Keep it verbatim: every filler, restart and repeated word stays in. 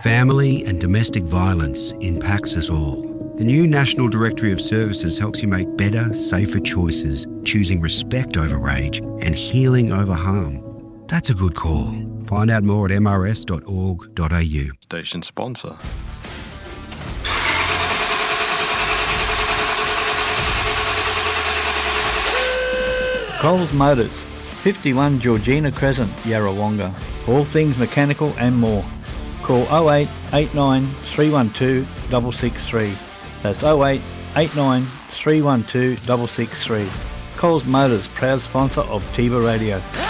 Family and domestic violence impacts us all. The new National Directory of Services helps you make better, safer choices, choosing respect over rage and healing over harm. That's a good call. Find out more at m r s dot org dot a u. Station sponsor. Coles Motors, fifty-one Georgina Crescent, Yarrawonga. All things mechanical and more. Call oh eight eight nine three one two six six three. That's oh eight eight nine three one two six six three. Coles Motors, proud sponsor of Tiva Radio.